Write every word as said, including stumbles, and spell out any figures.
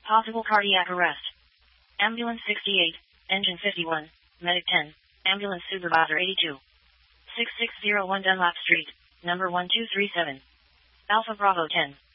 Possible cardiac arrest. Ambulance sixty-eight, engine fifty-one, medic ten, ambulance supervisor eighty-two. six six zero one Dunlap Street, number one two three seven. Alpha Bravo ten.